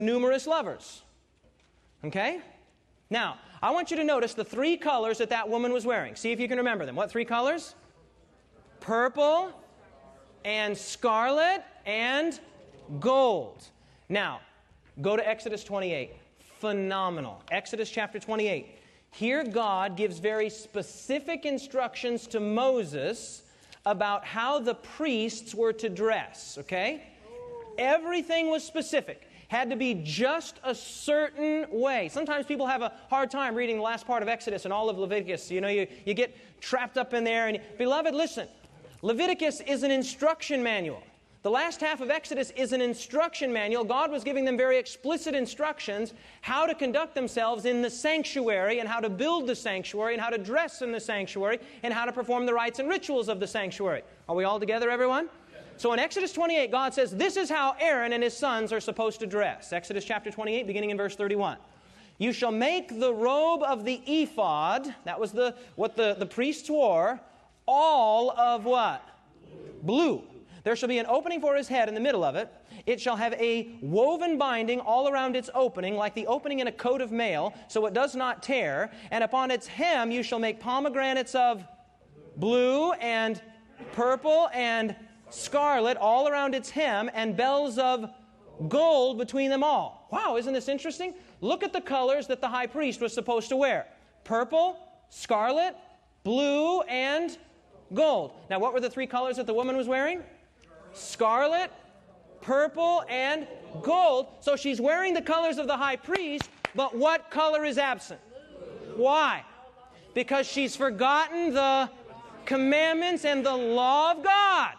numerous lovers. Okay? Now, I want you to notice the three colors that that woman was wearing. See if you can remember them. What three colors? Purple and scarlet and gold. Now, go to Exodus 28. Phenomenal. Exodus chapter 28. Here God gives very specific instructions to Moses about how the priests were to dress, okay? Everything was specific. Had to be just a certain way. Sometimes people have a hard time reading the last part of Exodus and all of Leviticus. You know, you get trapped up in there. And beloved, listen, Leviticus is an instruction manual. The last half of Exodus is an instruction manual. God was giving them very explicit instructions how to conduct themselves in the sanctuary and how to build the sanctuary and how to dress in the sanctuary and how to perform the rites and rituals of the sanctuary. Are we all together, everyone? So in Exodus 28, God says, this is how Aaron and his sons are supposed to dress. Exodus chapter 28, beginning in verse 31. You shall make the robe of the ephod, that was what the priests wore, all of what? Blue. There shall be an opening for his head in the middle of it. It shall have a woven binding all around its opening, like the opening in a coat of mail, so it does not tear. And upon its hem you shall make pomegranates of blue and purple and scarlet all around its hem, and bells of gold between them all. Wow, isn't this interesting? Look at the colors that the high priest was supposed to wear. Purple, scarlet, blue, and gold. Now, what were the three colors that the woman was wearing? Scarlet, purple, and gold. So she's wearing the colors of the high priest, but what color is absent? Why? Because she's forgotten the commandments and the law of God.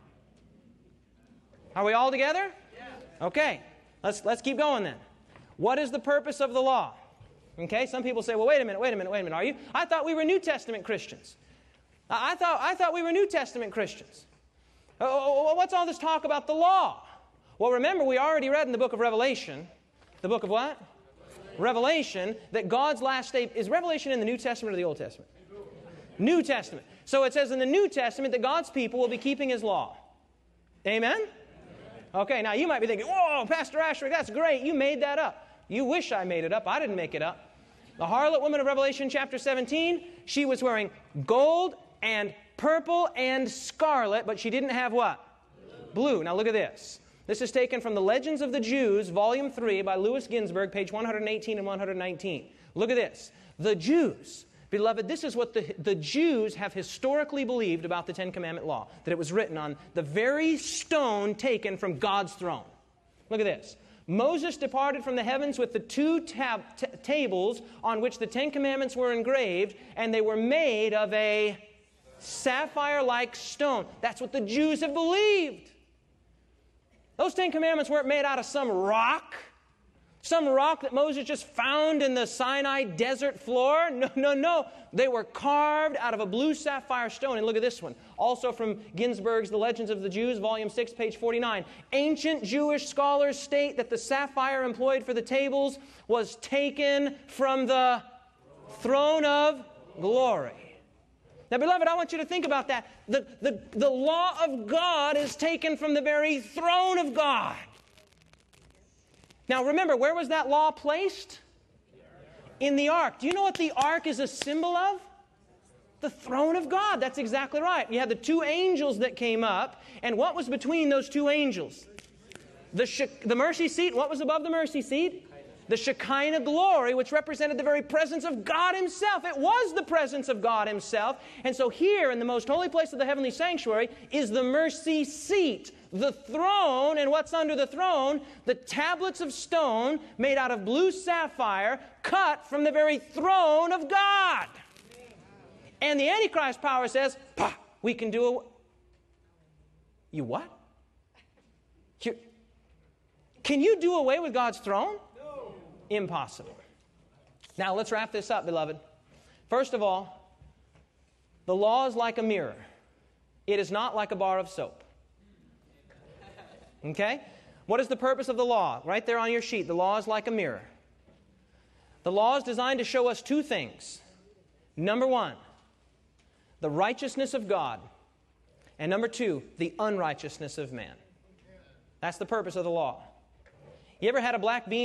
Are we all together? Okay, let's keep going then. What is the purpose of the law? Okay, some people say, well, wait a minute, are you? I thought we were New Testament Christians. I thought we were New Testament Christians. What's all this talk about the law? Well, remember, we already read in the book of Revelation. The book of what? Revelation, that God's last day. Is Revelation in the New Testament or the Old Testament? New Testament. So it says in the New Testament that God's people will be keeping His law. Amen? Okay, now you might be thinking, whoa, Pastor Asherick, that's great. You made that up. You wish I made it up. I didn't make it up. The harlot woman of Revelation chapter 17, she was wearing gold and purple and scarlet, but she didn't have what? Blue. Now look at this. This is taken from the Legends of the Jews, volume 3 by Louis Ginsberg, page 118 and 119. Look at this. The Jews, beloved, this is what the Jews have historically believed about the Ten Commandment law, that it was written on the very stone taken from God's throne. Look at this. Moses departed from the heavens with the two tables on which the Ten Commandments were engraved, and they were made of a sapphire-like stone. That's what the Jews have believed. Those Ten Commandments weren't made out of some rock that Moses just found in the Sinai desert floor. No. They were carved out of a blue sapphire stone. And look at this one. Also from Ginsberg's The Legends of the Jews, volume 6, page 49. Ancient Jewish scholars state that the sapphire employed for the tables was taken from the throne of glory. Now, beloved, I want you to think about that. The law of God is taken from the very throne of God. Now, remember, where was that law placed? In the ark. Do you know what the ark is a symbol of? The throne of God. That's exactly right. You had the two angels that came up, and what was between those two angels? The mercy seat. What was above the mercy seat? The Shekinah glory, which represented the very presence of God Himself. It was the presence of God Himself. And so here in the most holy place of the heavenly sanctuary is the mercy seat, the throne. And what's under the throne? The tablets of stone made out of blue sapphire, cut from the very throne of God. And the Antichrist power says, "Pah, we can do a..." You what? Can you do away with God's throne? Impossible. Now let's wrap this up, beloved. First of all, the law is like a mirror. It is not like a bar of soap. Okay? What is the purpose of the law? Right there on your sheet. The law is like a mirror. The law is designed to show us two things. Number one, the righteousness of God. And number two, the unrighteousness of man. That's the purpose of the law. You ever had a black bean